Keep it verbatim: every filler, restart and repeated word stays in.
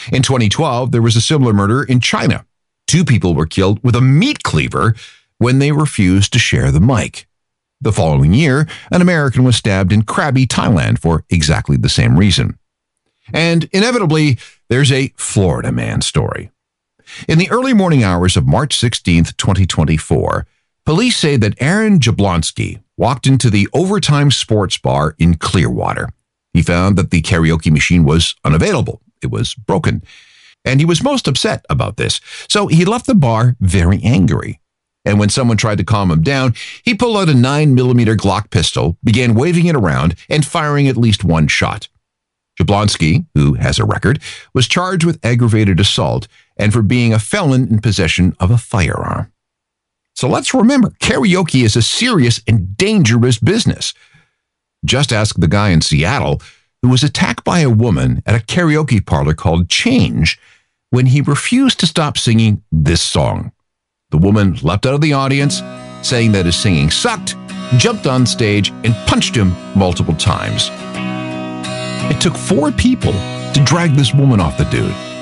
In twenty twelve, there was a similar murder in China. Two people were killed with a meat cleaver when they refused to share the mic. The following year, an American was stabbed in Krabi, Thailand for exactly the same reason. And inevitably, there's a Florida man story. In the early morning hours of March sixteenth, twenty twenty-four, police say that Aaron Jablonski walked into the Overtime Sports Bar in Clearwater. He found that the karaoke machine was unavailable. It was broken. And he was most upset about this. So he left the bar very angry. And when someone tried to calm him down, he pulled out a nine millimeter Glock pistol, began waving it around, and firing at least one shot. Jablonski, who has a record, was charged with aggravated assault and for being a felon in possession of a firearm. So let's remember, karaoke is a serious and dangerous business. Just ask the guy in Seattle who was attacked by a woman at a karaoke parlor called Change when he refused to stop singing this song. The woman leapt out of the audience, saying that his singing sucked, jumped on stage, and punched him multiple times. It took four people to drag this woman off the dude.